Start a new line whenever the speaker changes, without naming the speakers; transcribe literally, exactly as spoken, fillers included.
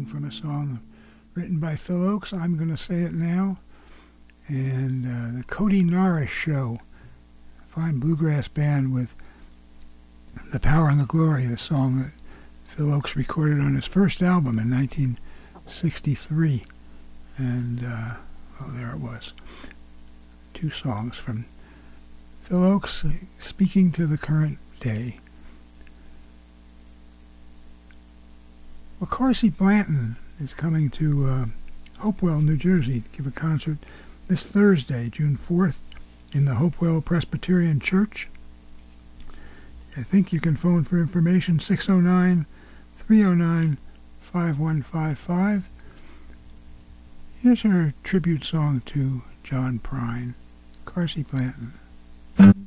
taken from a song written by Phil Ochs, I'm Gonna Say It Now, and uh, the Cody Norris Show, fine bluegrass band with The Power and the Glory, the song that Phil Ochs recorded on his first album in nineteen sixty-three. And, uh, oh, there it was. Two songs from Phil Ochs speaking to the current day. Well, Carsey Blanton is coming to uh, Hopewell, New Jersey, to give a concert this Thursday, June fourth, in the Hopewell Presbyterian Church. I think you can phone for information, six oh nine, three oh nine, five one five five. Here's her tribute song to John Prine, Carsey Blanton.